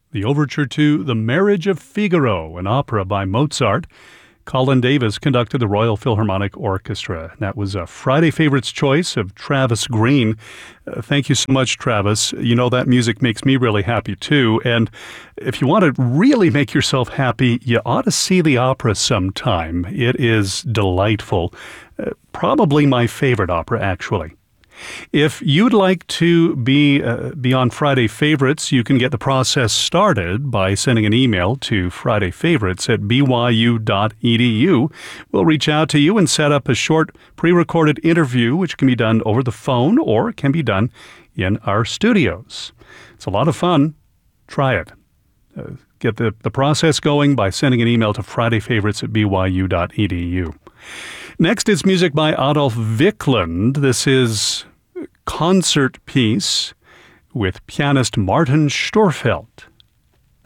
the overture to The Marriage of Figaro, an opera by Mozart. Colin Davis conducted the Royal Philharmonic Orchestra. That was a Friday Favorites choice of Travis Green. Thank you so much, Travis. You know, that music makes me really happy, too. And if you want to really make yourself happy, you ought to see the opera sometime. It is delightful. Probably my favorite opera, actually. If you'd like to be on Friday Favorites, you can get the process started by sending an email to fridayfavorites@byu.edu. We'll reach out to you and set up a short pre-recorded interview, which can be done over the phone or can be done in our studios. It's a lot of fun. Try it. Get the process going by sending an email to fridayfavorites@byu.edu. Next is music by Adolf Wickland. This is a concert piece with pianist Martin Storfeld.